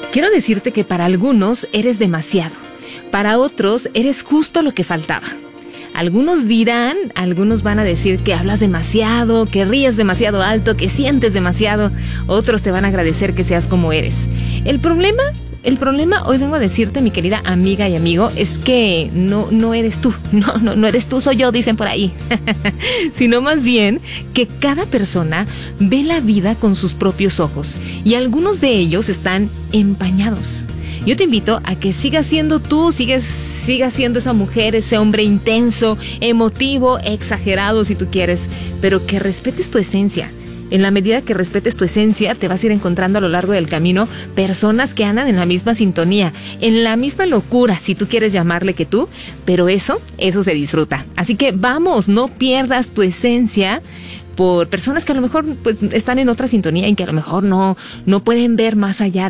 Quiero decirte que para algunos eres demasiado, para otros eres justo lo que faltaba. Algunos dirán, algunos van a decir que hablas demasiado, que ríes demasiado alto, que sientes demasiado. Otros te van a agradecer que seas como eres. El problema, hoy vengo a decirte, mi querida amiga y amigo, es que no eres tú. No eres tú, soy yo, dicen por ahí. Sino más bien que cada persona ve la vida con sus propios ojos y algunos de ellos están empañados. Yo te invito a que sigas siendo tú, sigas siendo esa mujer, ese hombre intenso, emotivo, exagerado si tú quieres, pero que respetes tu esencia. En la medida que respetes tu esencia, te vas a ir encontrando a lo largo del camino personas que andan en la misma sintonía, en la misma locura, si tú quieres llamarle que tú, pero eso se disfruta. Así que vamos, no pierdas tu esencia por personas que a lo mejor pues están en otra sintonía y que a lo mejor no pueden ver más allá